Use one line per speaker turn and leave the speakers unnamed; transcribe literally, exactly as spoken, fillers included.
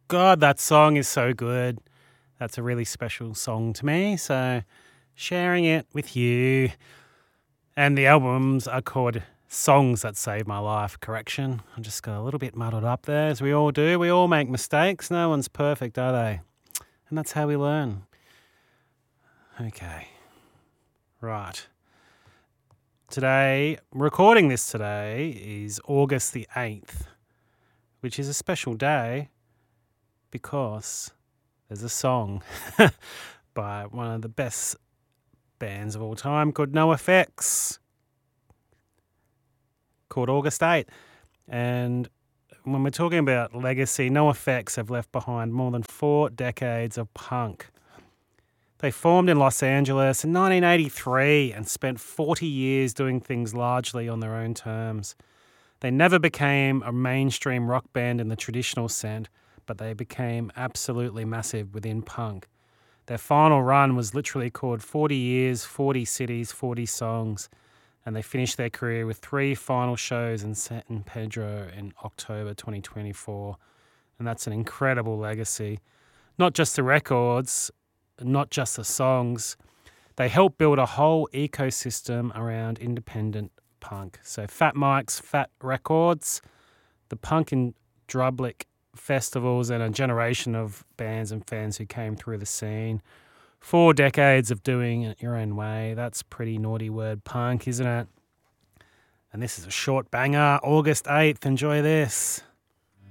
God, that song is so good. That's a really special song to me. So sharing it with you. And the albums are called Songs That Saved My Life. Correction. I just got a little bit muddled up there, as we all do. We all make mistakes. No one's perfect, are they? And that's how we learn. Okay. Right. Today, recording this today is August the eighth, which is a special day because there's a song by one of the best bands of all time called NoFX, called August eighth. And when we're talking about legacy, NoFX have left behind more than four decades of punk. They formed in Los Angeles in nineteen eighty-three and spent forty years doing things largely on their own terms. They never became a mainstream rock band in the traditional sense, but they became absolutely massive within punk. Their final run was literally called forty years, forty cities, forty songs, and they finished their career with three final shows in San Pedro in October twenty twenty-four, and that's an incredible legacy. Not just the records, not just the songs, they helped build a whole ecosystem around independent punk. So Fat Mike's Fat Records, the Punk in Drublic festivals, and a generation of bands and fans who came through the scene. Four decades of doing it your own way. That's pretty naughty word punk, isn't it? And this is a short banger, August eighth. Enjoy this.